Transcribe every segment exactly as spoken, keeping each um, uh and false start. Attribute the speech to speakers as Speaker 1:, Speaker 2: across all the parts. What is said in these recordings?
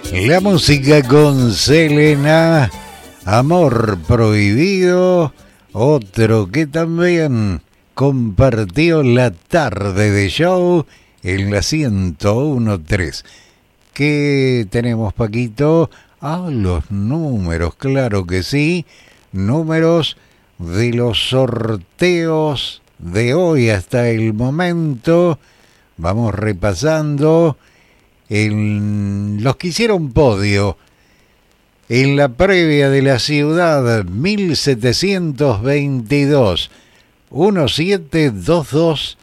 Speaker 1: La música con Selena, Amor Prohibido, otro que también compartió la tarde de show en la ciento uno punto tres. ¿Qué tenemos, Paquito? Ah, los números, claro que sí. Números de los sorteos de hoy hasta el momento. Vamos repasando en los que hicieron podio en la previa de la ciudad mil setecientos veintidós, diecisiete veintidós,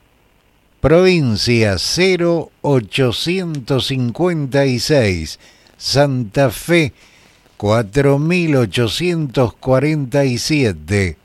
Speaker 1: provincia cero ochocientos cincuenta y seis, Santa Fe cuatro mil ochocientos cuarenta y siete.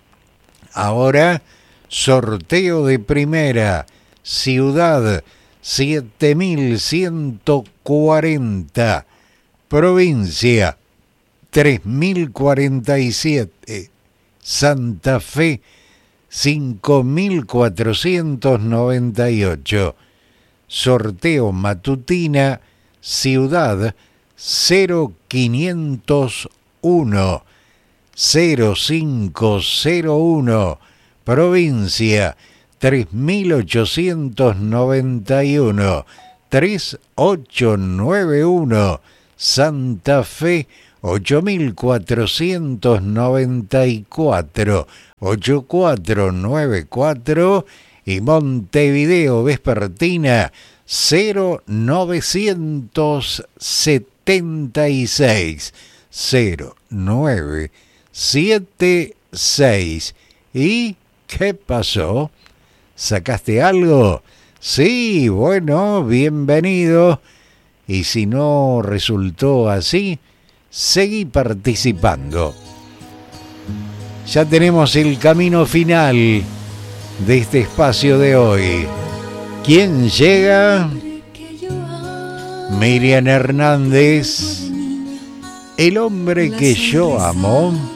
Speaker 1: Ahora sorteo de primera, ciudad siete mil ciento cuarenta, provincia tres mil cuarenta y siete, Santa Fe cinco mil cuatrocientos noventa y ocho. Sorteo matutina, ciudad cero quinientos uno, cero cinco cero uno, provincia tres mil ochocientos noventa y uno, tres mil ochocientos noventa y uno, Santa Fe ocho mil cuatrocientos noventa y cuatro, ocho mil cuatrocientos noventa y cuatro, y Montevideo Vespertina cero novecientos setenta y seis, cero nueve siete seis. ¿Y qué pasó? ¿Sacaste algo? Sí, bueno, bienvenido. Y si no resultó así, seguí participando. Ya tenemos el camino final de este espacio de hoy. ¿Quién llega? Miriam Hernández, el hombre que yo amo.